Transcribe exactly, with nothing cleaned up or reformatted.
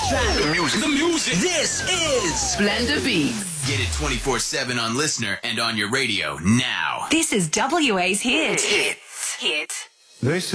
track. The music. The music. This is Splendor Beats. Get it twenty-four seven on Listener and on your radio now. This is W A's hit. Hit. Hit. They say